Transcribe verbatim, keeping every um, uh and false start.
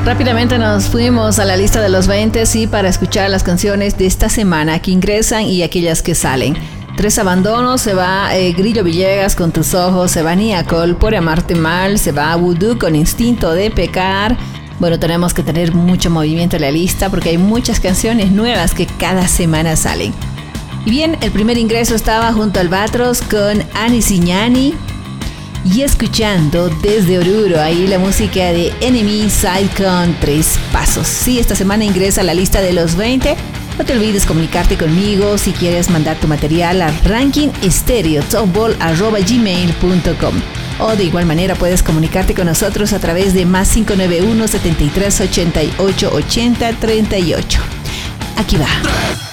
Rápidamente nos fuimos a la lista de los veinte y para escuchar las canciones de esta semana que ingresan y aquellas que salen. Tres abandonos, se va eh, Grillo Villegas con Tus Ojos, se va Nicole Por Amarte Mal, se va Voodoo con Instinto de Pecar. Bueno, tenemos que tener mucho movimiento en la lista porque hay muchas canciones nuevas que cada semana salen. Y bien, el primer ingreso estaba junto al Albatros con Ani Signani. Y escuchando desde Oruro, ahí la música de Enemy Side con Tres Pasos. Sí, esta semana ingresa a la lista de los veinte. No te olvides comunicarte conmigo si quieres mandar tu material a ranking estéreo topball arroba gmail punto com. O de igual manera puedes comunicarte con nosotros a través de más cinco nueve uno, setenta y tres, ochenta y ocho, ochenta, treinta y ocho. Aquí va.